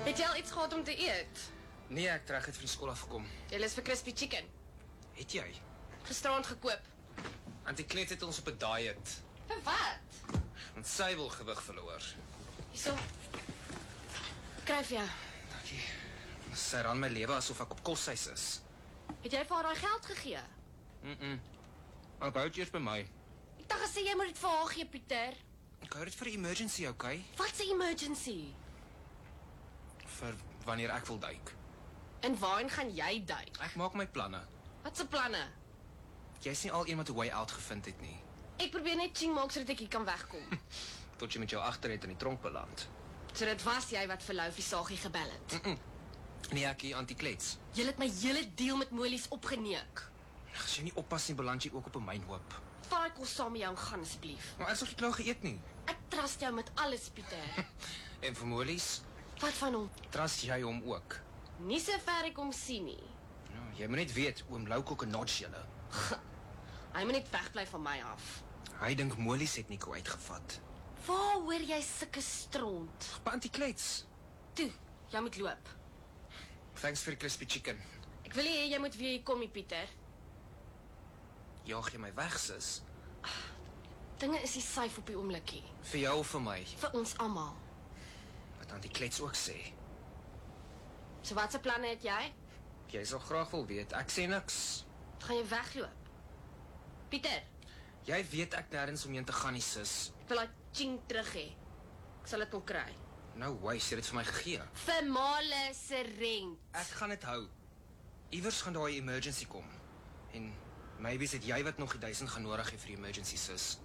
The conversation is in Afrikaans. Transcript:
Het jy al iets gehad om te eet? Nee, ek trek het van die skool afgekom. Jy is vir crispy chicken. Het jy? Gisterand gekoop. Auntie Klet het ons op 'n diet. Vir wat? Want sy wil gewig verloor. Hierso. Kryf jou. Dankie. Sy ran my lewe asof ek op koshuis is. Het jy vir haar daai geld gegee? Ek hou dit eers by my. Ek dink gesê jy moet dit vir haar gee, Pieter. Ek hou dit vir 'n emergency, okay? Wat 'n emergency? Vir wanneer ek wil duik. En waarheen gaan jy duik? Ek maak my planne. Wat se planne? Jy's nie al een wat 'n way out gevind het nie. Ek probeer net ching maak sodat ek hier kan wegkom. Tot jy met jou agterhet in die tronk beland. So dit was jy wat vir Loufie Sagie gebel het. Nee, ek hier Auntie Klets. Jy het my hele deal met Molies opgeneuk. As jy nie oppas nie, beland jy ook op 'n mynhoop. Vaar ek kos saam met jou en gaan asseblief. Maar ek het nog nie klaar geëet nie. Ek trust jou met alles, Pieter. En vir Molies, Wat van hom? trust jy hom ook. Nie so ver ek hom sien nie. Nou, jy moet net weet, oom Lou kook 'n notch julle. Hy moet net wegbly van my af. Hy dink Molies het Nico uitgevat. Waar hoor jy sulke stront? Maar Auntie Klets, Toe, jy moet loop. thanks vir die crispy chicken. Ek wil nie hê jy moet weer hier kom nie, Pieter. Jaag jy my weg, sis? Dinge is nie safe op die oomblikie. Vir jou of vir my? Vir ons almal. Wat Auntie Klets ook sê. So wat se planne het jy? Jy sal graag wil weet, ek sê niks. Gaan jy wegloop? Pieter, Jy weet ek nêrens omheen te gaan nie, sis. ek wil daai ching terug hê. Ek sal dit kon kry. Nou, jy het dit vir my gegee. Vir Male se rent. Ek gaan dit hou. Iewers gaan daai emergency kom. En maybe is dit jy wat nog die 1000 gaan nodig hê vir die emergency, sis.